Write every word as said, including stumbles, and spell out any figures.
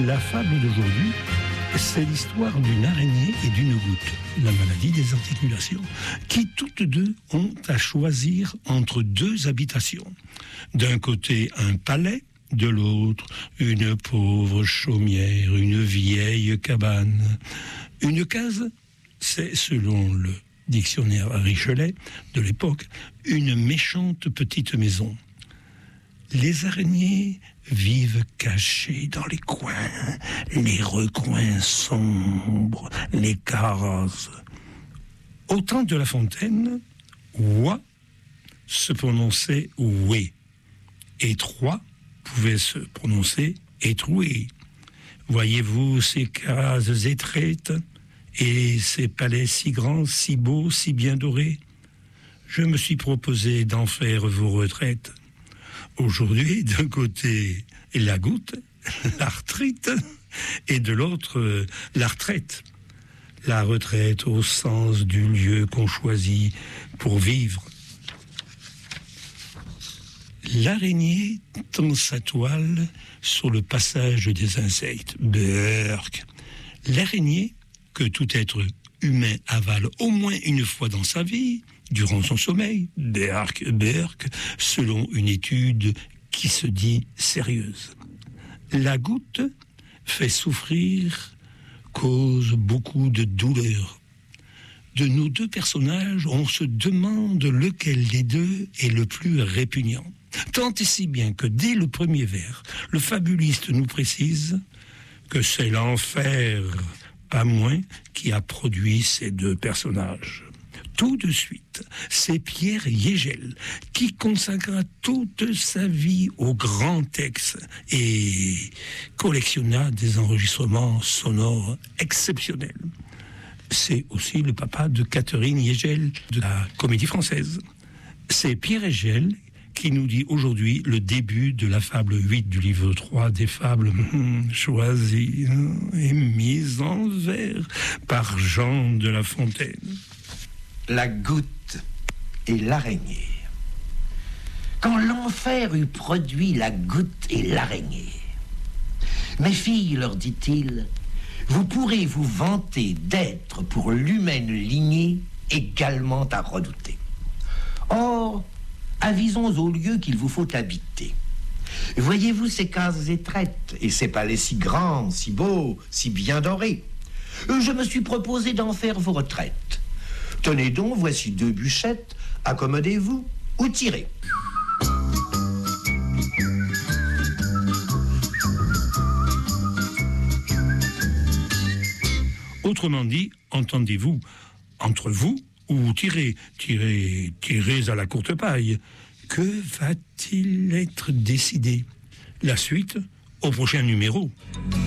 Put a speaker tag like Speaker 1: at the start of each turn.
Speaker 1: La fable d'aujourd'hui, c'est l'histoire d'une araignée et d'une goutte, la maladie des articulations, qui toutes deux ont à choisir entre deux habitations. D'un côté, un palais, de l'autre, une pauvre chaumière, une vieille cabane. Une case, c'est, selon le dictionnaire Richelet de l'époque, une méchante petite maison. Les araignées vivent cachées dans les coins, les recoins sombres, les cases. Au temps de La Fontaine, oie se prononçait oué, et trois pouvait se prononcer étroué. Voyez-vous ces cases étraites et ces palais si grands, si beaux, si bien dorés? Je me suis proposé d'en faire vos retraites. Aujourd'hui, d'un côté, la goutte, l'arthrite, et de l'autre, la retraite. La retraite au sens du lieu qu'on choisit pour vivre. L'araignée tend sa toile sur le passage des insectes. Berk. L'araignée, que tout être humain avale au moins une fois dans sa vie, durant son sommeil, berk, berk, selon une étude qui se dit sérieuse. La goutte fait souffrir, cause beaucoup de douleur. De nos deux personnages, on se demande lequel des deux est le plus répugnant. Tant et si bien que dès le premier vers, le fabuliste nous précise que c'est l'enfer, pas moins, qui a produit ces deux personnages. Tout de suite, c'est Pierre Yegel qui consacra toute sa vie au grand texte et collectionna des enregistrements sonores exceptionnels. C'est aussi le papa de Catherine Yegel de la Comédie Française. C'est Pierre Yegel qui nous dit aujourd'hui le début de la fable huit du livre trois des fables hum, choisies et mises en vers par Jean de La Fontaine.
Speaker 2: La goutte et l'araignée. Quand l'enfer eut produit la goutte et l'araignée, mes filles, leur dit-il, vous pourrez vous vanter d'être pour l'humaine lignée également à redouter. Or, avisons au lieu qu'il vous faut habiter. Voyez-vous ces cases étraites et ces palais si grands, si beaux, si bien dorés? Je me suis proposé d'en faire vos retraites. Tenez donc, voici deux bûchettes, accommodez-vous ou tirez.
Speaker 1: Autrement dit, entendez-vous, entre vous ou tirez, tirez, tirez à la courte paille. Que va-t-il être décidé? La suite au prochain numéro.